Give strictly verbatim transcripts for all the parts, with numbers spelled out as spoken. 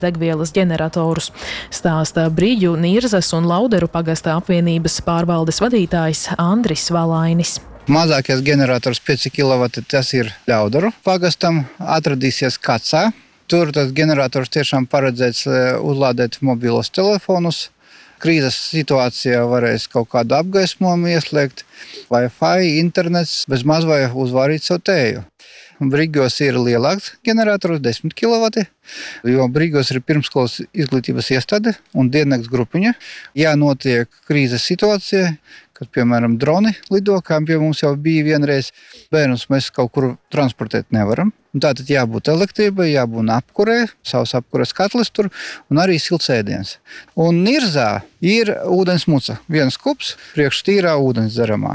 degvielas ģeneratorus, stāsta Brīģu, Nirzas un Lauderu pagasta apvienības pārvaldes vadītājs Andris Valainis. Mazākais ģenerators pieci kilovati, tas ir Ļauderu pagastam, atradīsies Kacā. Tur tas ģenerators tiešām paredzēts uzlādēt mobilos telefonus. Krīzes situācijā varēs kaut kādu apgaismojumu ieslēgt, Wi-Fi, internets, bez maz vai uzvārīt savu tēju. Brīgos ir lielāks ģenerators, desmit kilovati, jo Brīgos ir pirmskolas izglītības iestāde un diennakts grupiņa. Ja notiek krīzes situācija, kad, piemēram, droni lido, kā pie mums jau bija vienreiz, bērnus mēs kaut kur transportēt nevaram. Tātad jābūt elektrībai, jābūt apkurē, savs apkures katlis tur un arī silts ēdiens. Un Nirzā ir ūdens muca, viens kups priekš tīrā ūdens dzeramā.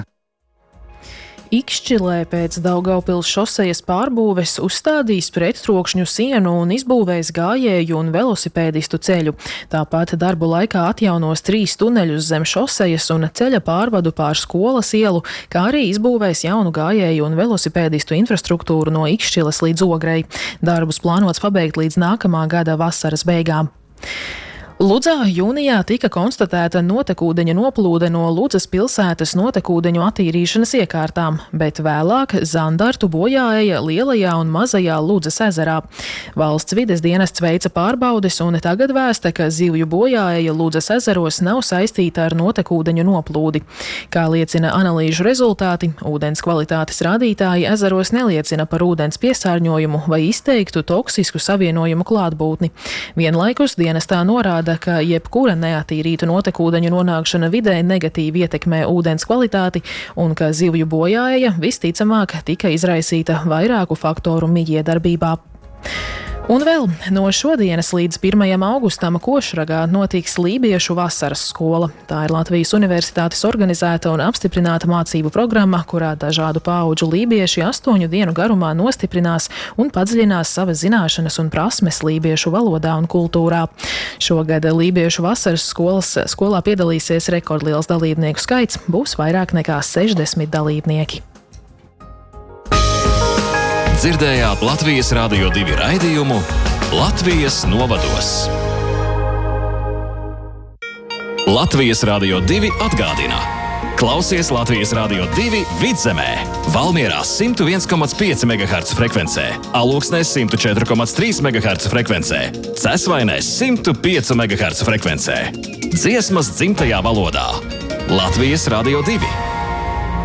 Ikšķilē pēc Daugavpils šosejas pārbūves uzstādīs prettrokšņu sienu un izbūvēs gājēju un velosipēdistu ceļu. Tāpat darbu laikā atjaunos trīs tuneļus zem šosejas un ceļa pārvadu pār skolas ielu, kā arī izbūvēs jaunu gājēju un velosipēdistu infrastruktūru no Ikšķiles līdz Ogrei. Darbus plānots pabeigt līdz nākamā gada vasaras beigām. Ludzā jūnijā tika konstatēta notekūdeņa noplūde no Ludzas pilsētas notekūdeņu attīrīšanas iekārtām, bet vēlāk zandartu bojāēja Lielajā un Mazajā Ludzas ezerā. Valsts vides dienests veica pārbaudes un tagad vēsta, ka zivju bojāēja Ludzas ezeros nav saistīta ar notekūdeņu noplūdi. Kā liecina analīžu rezultāti, ūdens kvalitātes rādītāji ezeros neliecina par ūdens piesārņojumu vai izteiktu toksisku savienojumu klātbūtni. Vienlaikus dienestā norāda, ka jebkura neattīrītu notekūdeņu nonākšana vidē negatīvi ietekmē ūdens kvalitāti un ka zivju bojāēja visticamāk tika izraisīta vairāku faktoru mijiedarbībā. Un vēl no šodienas līdz pirmajam augustam Košragā notiks Lībiešu vasaras skola. Tā ir Latvijas Universitātes organizēta un apstiprināta mācību programma, kurā dažādu paudžu lībieši astoņu dienu garumā nostiprinās un padziļinās savas zināšanas un prasmes lībiešu valodā un kultūrā. Šogad Lībiešu vasaras skolas skolā piedalīsies rekordliels dalībnieku skaits, būs vairāk nekā sešdesmit dalībnieki. Dzirdējāt Latvijas Rādio divi raidījumu Latvijas novados. Latvijas Rādio divi atgādina. Klausies Latvijas Rādio divi Vidzemē, Valmierā simt viens komats pieci megaherca frekvencē, Alūksnē simt četri komats trīs megaherca frekvencē, Cesvainē simt pieci megaherca frekvencē. Dziesmas dzimtajā valodā. Latvijas Rādio divi.